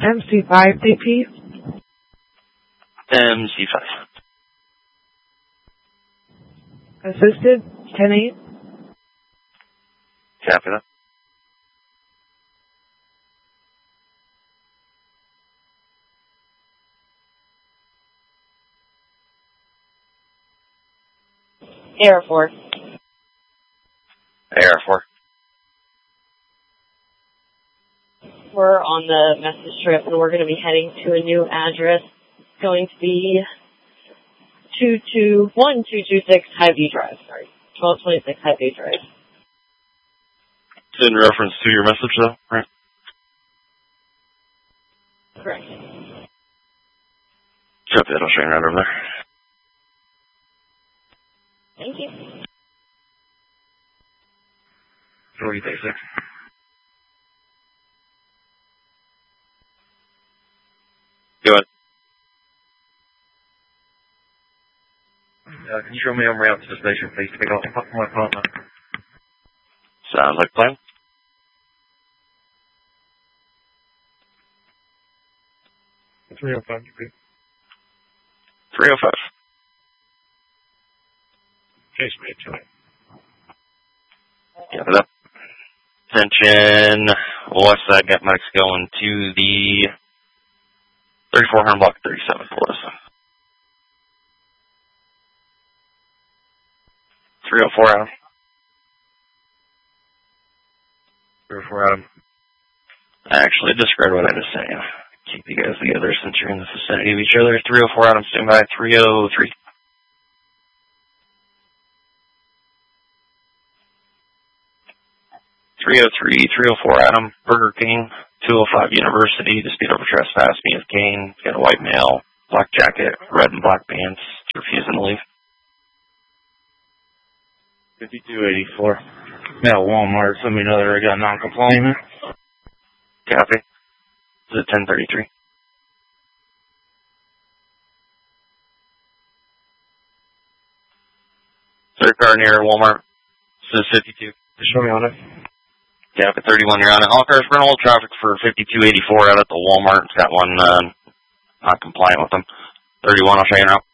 MC5 DP. MC5. Assisted, 10-8. Copy that. AR4. AR4. We're on the message strip, and we're going to be heading to a new address. It's going to be 1226 Highview Drive. Sorry, 1226 Highview Drive. It's in reference to your message, though, right? Correct. Copy that. I'll show you right over there. Thank you. So what do you think, sir? Go ahead. Can you show me on route to the station, please, to pick up my partner? Sounds like a plan. It's 305, DP. 305. Chase me to it. Yeah, for that. Attention, west side, got Mike's going to the 3400 block 37 for us. 304 Adam. 304, Adam. Actually, disregard what I just said. Keep you guys together since you're in the vicinity of each other. 304 Adam, stand by. 303. 303, 304 Adam, Burger King, 205 University, dispute over trespass, me as Kane, got a white male, black jacket, red and black pants, refusing to leave. 5284. Now Walmart, let me know that I got non-compliant. Copy. Is it 1033? Third car near Walmart, says 52. Show me on it. Copy, 31, you're on it. All cars run all traffic for 5284 out at the Walmart. It's got one not compliant with them. 31, I'll show you now.